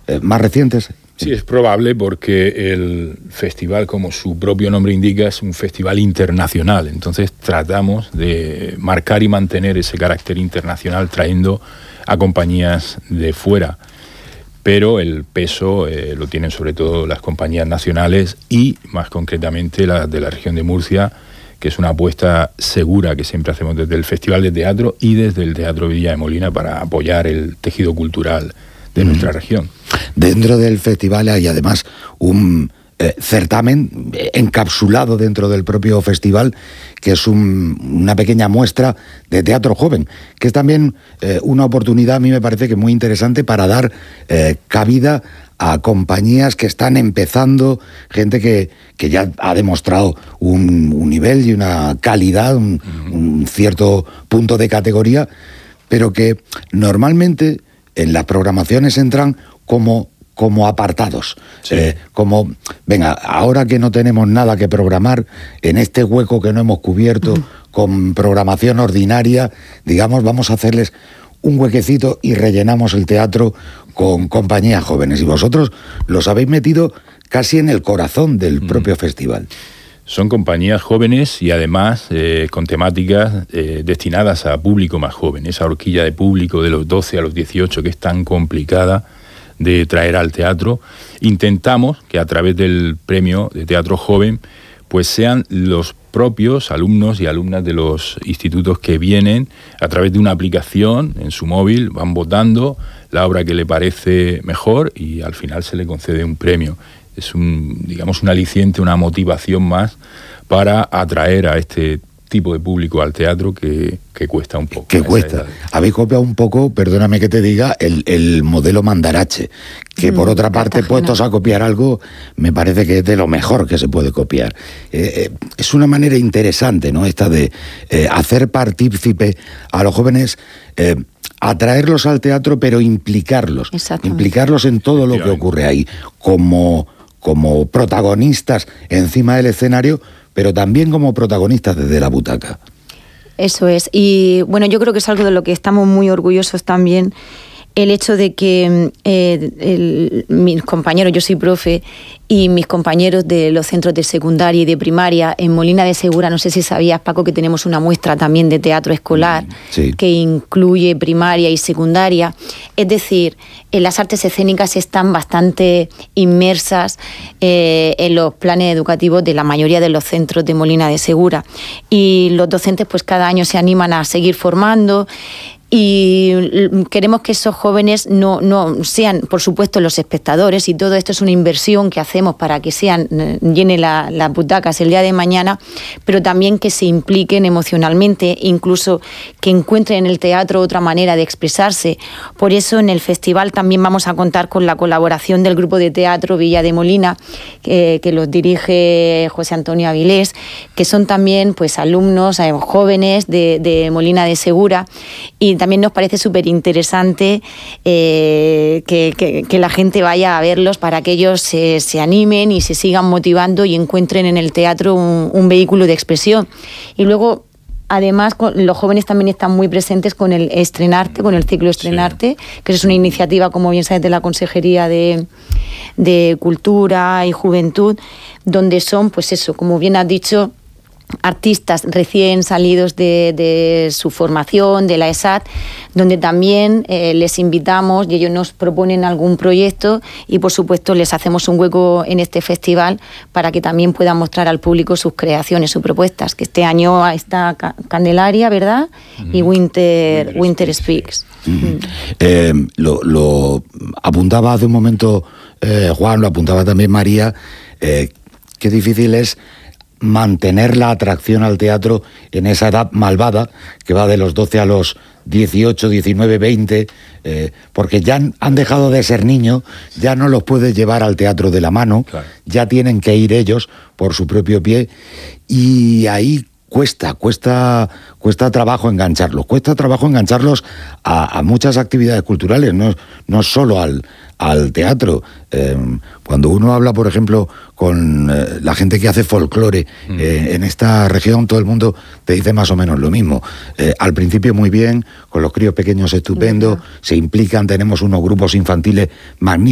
más recientes. Sí, es probable porque el festival, como su propio nombre indica, es un festival internacional. Entonces tratamos de marcar y mantener ese carácter internacional trayendo a compañías de fuera. Pero el peso lo tienen sobre todo las compañías nacionales y más concretamente las de la región de Murcia, que es una apuesta segura que siempre hacemos desde el Festival de Teatro y desde el Teatro Villa de Molina para apoyar el tejido cultural de nuestra región. Dentro del festival hay además un certamen encapsulado dentro del propio festival, que es una pequeña muestra de teatro joven, que es también una oportunidad, a mí me parece que muy interesante, para dar cabida a compañías que están empezando, gente que ya ha demostrado un nivel y una calidad, un cierto punto de categoría, pero que normalmente en las programaciones entran como apartados, sí. Como, venga, ahora que no tenemos nada que programar, en este hueco que no hemos cubierto con programación ordinaria, digamos, vamos a hacerles un huequecito y rellenamos el teatro con compañías jóvenes. Y vosotros los habéis metido casi en el corazón del propio festival. Son compañías jóvenes y además con temáticas destinadas a público más joven. Esa horquilla de público de los 12 a los 18 que es tan complicada de traer al teatro. Intentamos que a través del premio de teatro joven pues sean los propios alumnos y alumnas de los institutos que vienen a través de una aplicación en su móvil, van votando la obra que le parece mejor y al final se le concede un premio. Es digamos, un aliciente, una motivación más para atraer a este tipo de público al teatro que cuesta un poco. Que cuesta. Habéis copiado un poco, perdóname que te diga, el modelo Mandarache, que por otra parte, puestos a copiar algo, me parece que es de lo mejor que se puede copiar. Es una manera interesante, ¿no?, esta de hacer partícipe a los jóvenes, atraerlos al teatro, pero implicarlos en todo lo que ocurre ahí, como protagonistas encima del escenario, pero también como protagonistas desde la butaca. Eso es. Y bueno, yo creo que es algo de lo que estamos muy orgullosos también, el hecho de que mis compañeros, yo soy profe, y mis compañeros de los centros de secundaria y de primaria, en Molina de Segura, no sé si sabías, Paco, que tenemos una muestra también de teatro escolar, sí, que incluye primaria y secundaria. Es decir, las artes escénicas están bastante inmersas en los planes educativos de la mayoría de los centros de Molina de Segura. Y los docentes pues cada año se animan a seguir formando. Y queremos que esos jóvenes no sean, por supuesto, los espectadores, y todo esto es una inversión que hacemos para que llenen las butacas el día de mañana, pero también que se impliquen emocionalmente, incluso que encuentren en el teatro otra manera de expresarse. Por eso en el festival también vamos a contar con la colaboración del grupo de teatro Villa de Molina, que los dirige José Antonio Avilés, que son también pues alumnos jóvenes de Molina de Segura, y también nos parece súper interesante que la gente vaya a verlos para que ellos se animen y se sigan motivando y encuentren en el teatro un vehículo de expresión. Y luego, además, los jóvenes también están muy presentes con el Estrenarte, con el ciclo Estrenarte, sí, que es una iniciativa, como bien sabes, de la Consejería de Cultura y Juventud, donde son, pues eso, como bien has dicho, artistas recién salidos de su formación, de la ESAT, donde también les invitamos y ellos nos proponen algún proyecto y por supuesto les hacemos un hueco en este festival para que también puedan mostrar al público sus creaciones, sus propuestas, que este año está Candelaria, ¿verdad? Y Winter Speaks. Lo apuntaba hace un momento Juan, lo apuntaba también María, qué difícil es mantener la atracción al teatro en esa edad malvada que va de los 12 a los 18, 19, 20, porque ya han dejado de ser niños, ya no los puedes llevar al teatro de la mano, claro, ya tienen que ir ellos por su propio pie, y ahí cuesta trabajo engancharlos a muchas actividades culturales, no solo al teatro. Cuando uno habla, por ejemplo, con la gente que hace folclore en esta región, todo el mundo te dice más o menos lo mismo. Al principio muy bien, con los críos pequeños estupendo, se implican, tenemos unos grupos infantiles magníficos.